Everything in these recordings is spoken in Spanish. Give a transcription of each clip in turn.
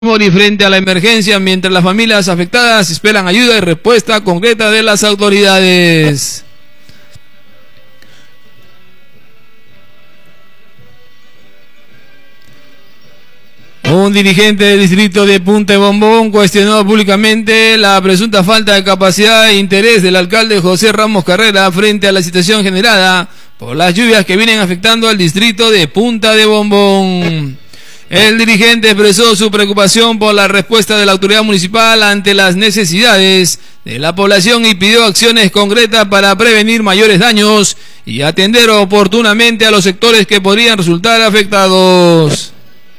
Frente a la emergencia, mientras las familias afectadas esperan ayuda y respuesta concreta de las autoridades. Un dirigente del distrito de Punta de Bombón cuestionó públicamente la presunta falta de capacidad e interés del alcalde José Ramos Carrera frente a la situación generada por las lluvias que vienen afectando al distrito de Punta de Bombón. El dirigente expresó su preocupación por la respuesta de la autoridad municipal ante las necesidades de la población y pidió acciones concretas para prevenir mayores daños y atender oportunamente a los sectores que podrían resultar afectados.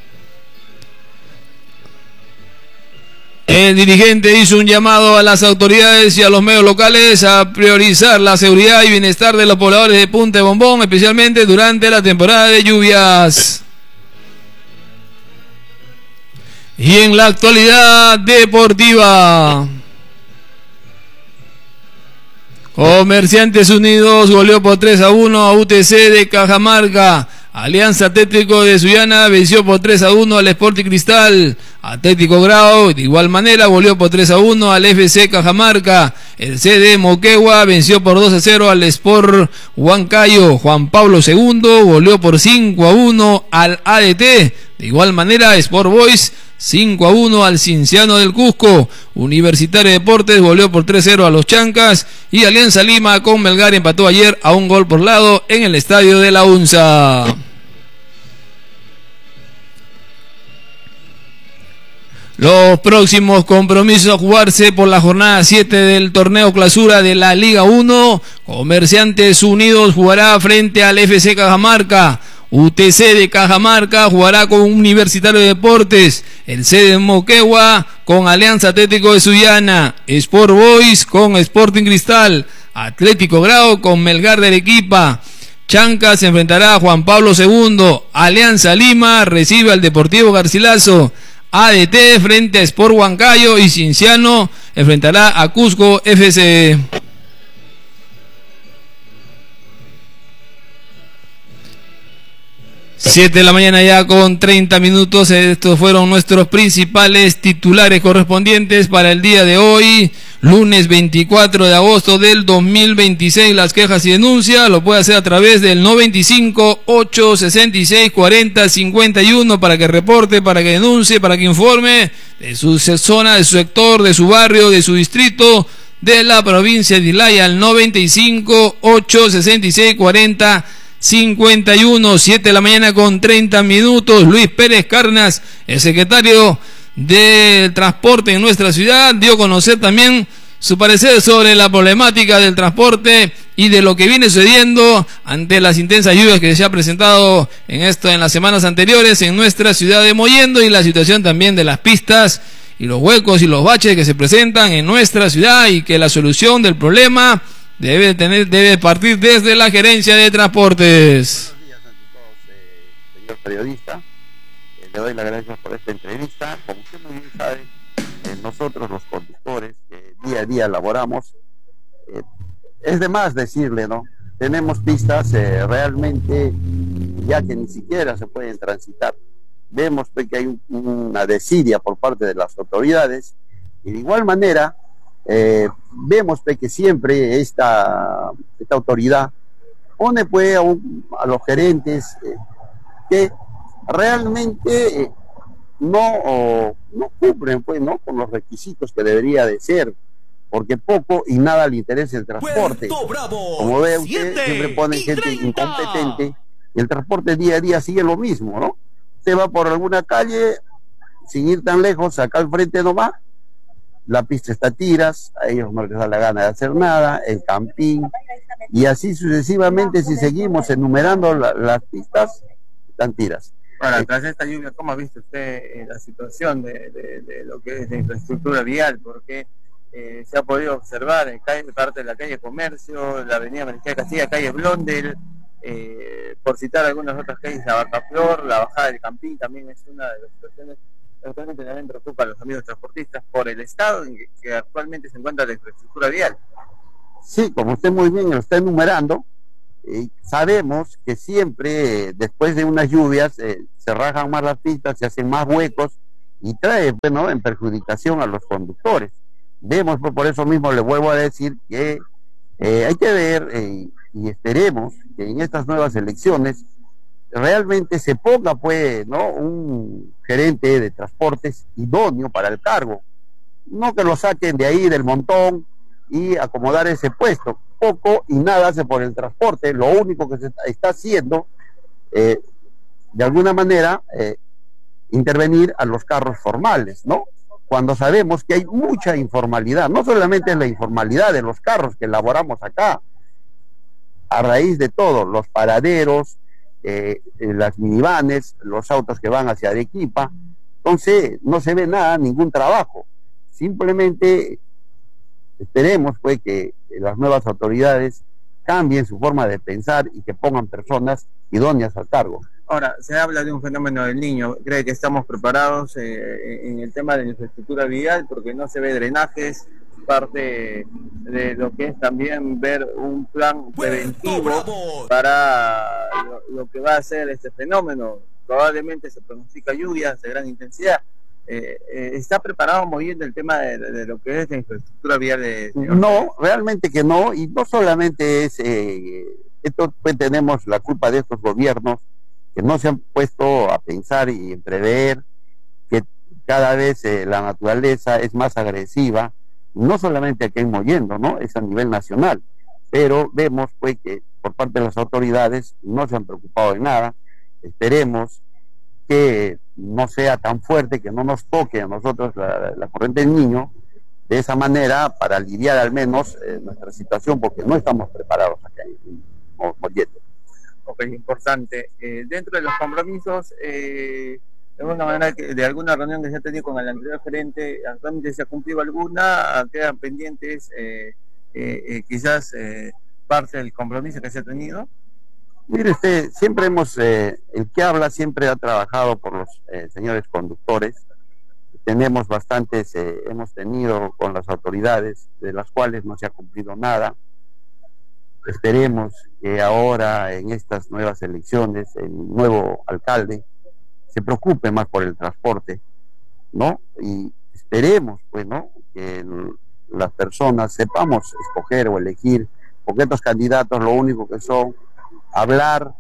El dirigente hizo un llamado a las autoridades y a los medios locales a priorizar la seguridad y bienestar de los pobladores de Punta de Bombón, especialmente durante la temporada de lluvias. Y en la actualidad deportiva, Comerciantes Unidos goleó por 3-1 a UTC de Cajamarca. Alianza Atlético de Sullana venció por 3-1 al Sporting Cristal. Atlético Grau de igual manera goleó por 3-1 al FC Cajamarca. El CD Moquegua venció por 2-0 al Sport Huancayo. Juan Pablo II goleó por 5-1 al ADT. De igual manera Sport Boys 5-1 al Cinciano del Cusco. Universitario de Deportes goleó por 3-0 a los Chancas. Y Alianza Lima con Melgar empató ayer a un gol por lado en el estadio de la UNSA. Los próximos compromisos a jugarse por la jornada 7 del torneo clausura de la Liga 1. Comerciantes Unidos jugará frente al FC Cajamarca. UTC de Cajamarca jugará con Universitario de Deportes. El CD Moquegua con Alianza Atlético de Sullana. Sport Boys con Sporting Cristal. Atlético Grau con Melgar de Arequipa. Chancas se enfrentará a Juan Pablo II. Alianza Lima recibe al Deportivo Garcilaso. ADT frente a Sport Huancayo y Cinciano enfrentará a Cusco FC. Siete de la mañana ya con 30 minutos. Estos fueron nuestros principales titulares correspondientes para el día de hoy, lunes 24 de agosto del 2026. Las quejas y denuncias lo puede hacer a través del 955-866-4051 para que reporte, para que denuncie, para que informe de su zona, de su sector, de su barrio, de su distrito, de la provincia de Ilaya, al 955-866-4051. 7 de la mañana con 30 minutos. Luis Pérez Carnas, el secretario de Transporte en nuestra ciudad, dio a conocer también su parecer sobre la problemática del transporte y de lo que viene sucediendo ante las intensas lluvias que se ha presentado en las semanas anteriores en nuestra ciudad de Mollendo, y la situación también de las pistas y los huecos y los baches que se presentan en nuestra ciudad, y que la solución del problema debe partir desde la gerencia de transportes. Buenos días ante todos, señor periodista. Le doy las gracias por esta entrevista. Como usted muy bien sabe, nosotros los conductores que día a día laboramos, es de más decirle, ¿no? Tenemos pistas realmente ya que ni siquiera se pueden transitar. Vemos que hay una desidia por parte de las autoridades, y de igual manera vemos que siempre esta autoridad pone pues a los gerentes que realmente no cumplen pues, ¿no?, con los requisitos que debería de ser, porque poco y nada le interesa el transporte. Como ve usted, siempre ponen gente incompetente, y el transporte día a día sigue lo mismo, ¿no? Usted va por alguna calle, sin ir tan lejos, acá al frente nomás, la pista está a tiras, a ellos no les da la gana de hacer nada, el campín, y así sucesivamente. Si seguimos enumerando las pistas, están tiras. Ahora, tras esta lluvia, ¿cómo ha visto usted la situación de lo que es la infraestructura vial? Porque se ha podido observar en parte de la calle Comercio, la avenida Mariscal Castilla, calle Blondel, por citar algunas otras calles, la Vacaflor, la bajada del Campín, también es una de las situaciones que actualmente también preocupa a los amigos transportistas por el estado en que actualmente se encuentra la infraestructura vial. Sí, como usted muy bien lo está enumerando, sabemos que siempre después de unas lluvias se rajan más las pistas, se hacen más huecos, y trae, bueno, en perjudicación a los conductores. Vemos, pues, por eso mismo le vuelvo a decir que hay que ver y esperemos que en estas nuevas elecciones realmente se ponga, pues, ¿no?, un gerente de transportes idóneo para el cargo, no que lo saquen de ahí del montón y acomodar ese puesto. Poco y nada hace por el transporte. Lo único que se está haciendo, de alguna manera, intervenir a los carros formales, ¿no? Cuando sabemos que hay mucha informalidad, no solamente es la informalidad de los carros que elaboramos acá, a raíz de todo, los paraderos, las minivanes, los autos que van hacia Arequipa. Entonces no se ve nada, ningún trabajo. Simplemente esperemos, pues, que las nuevas autoridades cambien su forma de pensar y que pongan personas idóneas al cargo. Ahora, se habla de un fenómeno del Niño. ¿Cree que estamos preparados en el tema de la infraestructura vial? Porque no se ve drenajes, parte de lo que es también ver un plan preventivo para lo que va a ser este fenómeno. Probablemente se pronostica lluvias de gran intensidad. ¿Está preparado moviendo el tema de lo que es la infraestructura vial? No, realmente que no, y no solamente es esto, pues tenemos la culpa de estos gobiernos que no se han puesto a pensar y en prever que cada vez la naturaleza es más agresiva, no solamente aquí en Mollendo, ¿no?, es a nivel nacional, pero vemos, pues, que por parte de las autoridades no se han preocupado de nada. Esperemos que no sea tan fuerte, que no nos toque a nosotros la corriente del Niño de esa manera, para aliviar al menos nuestra situación, porque no estamos preparados acá en Mollendo. Ok, importante. Dentro de los compromisos, de alguna manera, de alguna reunión que se ha tenido con el anterior gerente, ¿actualmente se ha cumplido alguna? ¿Quedan pendientes quizás parte del compromiso que se ha tenido? Mire usted, siempre el que habla siempre ha trabajado por los señores conductores. Tenemos bastantes, hemos tenido con las autoridades, de las cuales no se ha cumplido nada. Esperemos que ahora, en estas nuevas elecciones, el nuevo alcalde se preocupe más por el transporte, ¿no? Y esperemos, pues, ¿no?, que las personas sepamos escoger o elegir, porque estos candidatos lo único que son hablar,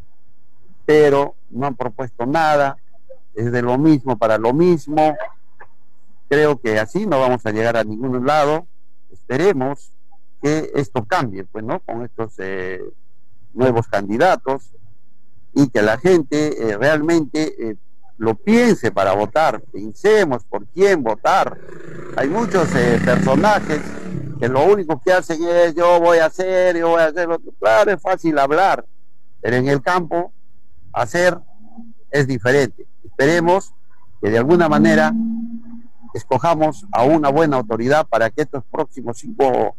pero no han propuesto nada, es de lo mismo para lo mismo. Creo que así no vamos a llegar a ningún lado. Esperemos que esto cambie, pues, ¿no?, con estos nuevos candidatos, y que la gente realmente lo piense para votar. Pensemos por quién votar. Hay muchos personajes que lo único que hacen es yo voy a hacer lo que... Claro, es fácil hablar, pero en el campo hacer es diferente. Esperemos que de alguna manera escojamos a una buena autoridad para que estos próximos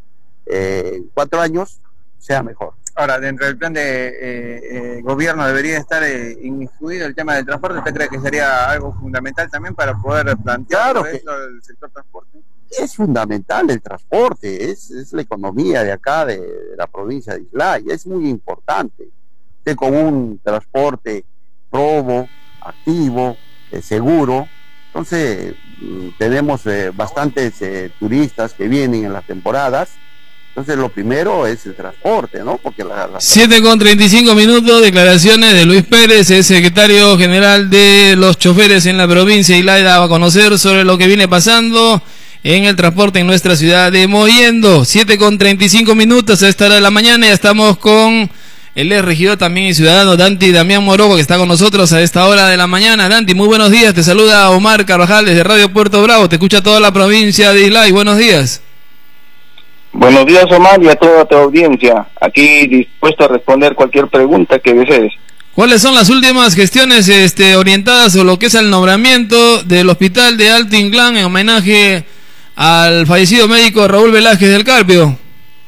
4 años sea mejor. Ahora, dentro del plan de gobierno debería estar incluido el tema del transporte. ¿Usted cree que sería algo fundamental también para poder plantear eso del sector transporte? Es fundamental el transporte, es la economía de acá, de la provincia de Islay, es muy importante. Usted con un transporte probo, activo, seguro, entonces tenemos bastantes turistas que vienen en las temporadas. Entonces lo primero es el transporte, ¿no? Porque 7:35, declaraciones de Luis Pérez, el secretario general de los choferes en la provincia de Islay, daba a conocer sobre lo que viene pasando en el transporte en nuestra ciudad de Mollendo. 7:35 a esta hora de la mañana, ya estamos con el regidor también y ciudadano Danti Damián Moroco, que está con nosotros a esta hora de la mañana. Danti, muy buenos días, te saluda Omar Carvajal desde Radio Puerto Bravo, te escucha toda la provincia de Islay, buenos días. Buenos días, Omar, y a toda tu audiencia. Aquí dispuesto a responder cualquier pregunta que desees. ¿Cuáles son las últimas gestiones orientadas a lo que es el nombramiento del hospital de Alto Inclán en homenaje al fallecido médico Raúl Velázquez del Carpio?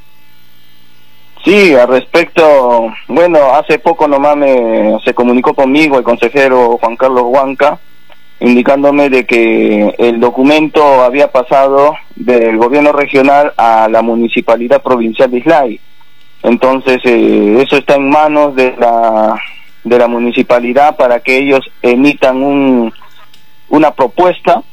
Sí, al respecto, bueno, hace poco nomás se comunicó conmigo el consejero Juan Carlos Huanca, indicándome de que el documento había pasado del gobierno regional a la municipalidad provincial de Islay. Entonces eso está en manos de la municipalidad para que ellos emitan una propuesta